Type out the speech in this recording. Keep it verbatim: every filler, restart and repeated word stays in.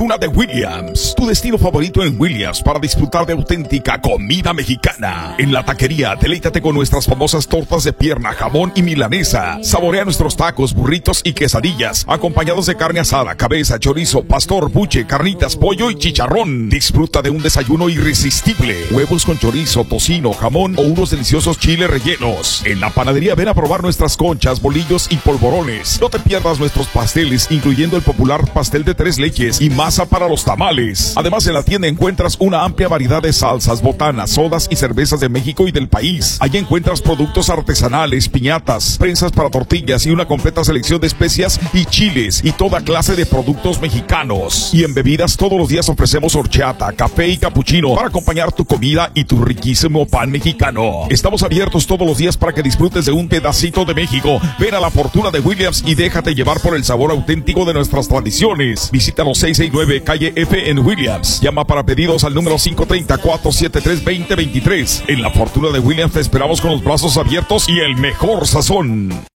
Fortuna de Williams, tu destino favorito en Williams para disfrutar de auténtica comida mexicana. En la taquería, deleítate con nuestras famosas tortas de pierna, jamón y milanesa. Saborea nuestros tacos, burritos y quesadillas, acompañados de carne asada, cabeza, chorizo, pastor, buche, carnitas, pollo y chicharrón. Disfruta de un desayuno irresistible. Huevos con chorizo, tocino, jamón o unos deliciosos chiles rellenos. En la panadería, ven a probar nuestras conchas, bolillos y polvorones. No te pierdas nuestros pasteles, incluyendo el popular pastel de tres leches y masa para los tamales. Además, en la tienda encuentras una amplia variedad de salsas, botanas, sodas y cervezas de México y del país. Allí encuentras productos artesanales, piñatas, prensas para tortillas y una completa selección de especias y chiles y toda clase de productos mexicanos. Y en bebidas, todos los días ofrecemos horchata, café y capuchino para acompañar tu comida y tu riquísimo pan mexicano. Estamos abiertos todos los días para que disfrutes de un pedacito de México. Ven a la Fortuna de Williams y déjate llevar por el sabor auténtico de nuestras tradiciones. Visítanos seiscientos sesenta y nueve calle F en Williams. Llama para pedidos al número cinco tres cero, cuatro siete tres, dos cero dos tres. En la Fortuna de Williams te esperamos con los brazos abiertos y el mejor sazón.